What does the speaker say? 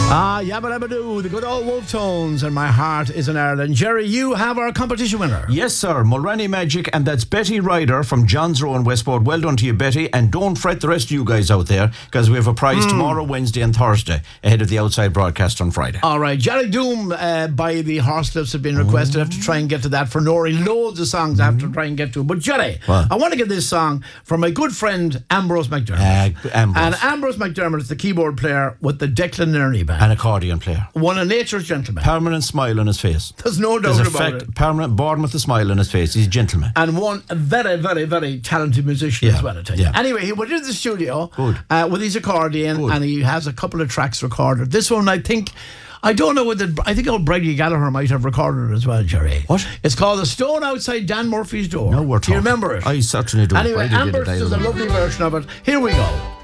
Yabba Dabba Doo, the good old Wolf Tones, and my heart is in Ireland. Jerry, you have our competition winner. Yes, sir. Mulrenny Magic, and that's Betty Ryder from John's Row in Westport. Well done to you, Betty. And don't fret the rest of you guys out there, because we have a prize tomorrow, Wednesday and Thursday, ahead of the outside broadcast on Friday. All right. Jerry Doom by the Horselips have been requested. I have to try and get to that for Nori. Loads of songs I have to try and get to. But Jerry, I want to get this song from my good friend Ambrose McDermott. And Ambrose McDermott is the keyboard player with the Declan Nerney band. An accordion player. One of nature's gentlemen. Permanent smile on his face. There's no doubt about it. Permanent, born with a smile on his face. He's a gentleman. And one very, very, very talented musician as well, I tell you. Anyway, he went into the studio with his accordion and he has a couple of tracks recorded. This one, I don't know whether, I think old Brady Gallagher might have recorded it as well, Jerry. What? It's called The Stone Outside Dan Murphy's Door. No, we're talking. Do you remember it? I certainly do. Anyway, Ambrose does a lovely version of it. Here we go.